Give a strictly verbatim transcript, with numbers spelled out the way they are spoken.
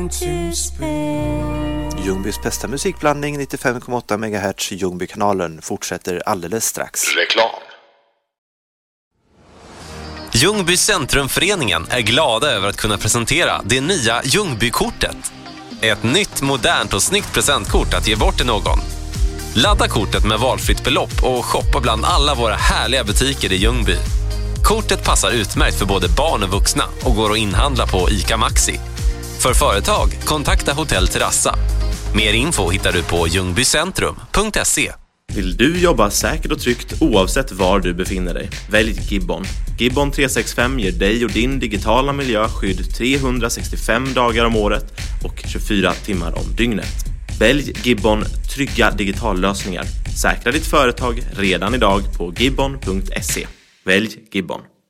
Ljungbys bästa musikblandning nittiofem komma åtta megahertz. Ljungbykanalen fortsätter alldeles strax. Reklam. Ljungby Centrumföreningen är glada över att kunna presentera det nya Ljungbykortet. Ett nytt, modernt och snyggt presentkort att ge bort till någon. Ladda kortet med valfritt belopp och shoppa bland alla våra härliga butiker i Ljungby. Kortet passar utmärkt för både barn och vuxna och går att inhandla på ICA Maxi. För företag, kontakta Hotell Terrassa. Mer info hittar du på ljungbycentrum punkt se. Vill du jobba säkert och tryggt oavsett var du befinner dig? Välj Gibbon. Gibbon tre sextiofem ger dig och din digitala miljö skydd trehundrasextiofem dagar om året och tjugofyra timmar om dygnet. Välj Gibbon trygga digitallösningar. Säkra ditt företag redan idag på gibbon punkt se. Välj Gibbon.